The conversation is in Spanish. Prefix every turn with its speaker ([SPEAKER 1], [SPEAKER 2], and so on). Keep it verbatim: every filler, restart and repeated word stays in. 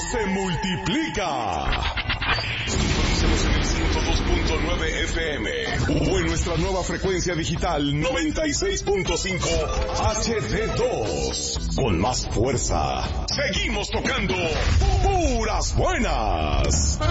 [SPEAKER 1] se multiplica. Sintonízanos en el ciento dos punto nueve F M o en nuestra nueva frecuencia digital noventa y seis punto cinco H D dos. Con más fuerza, seguimos tocando puras buenas.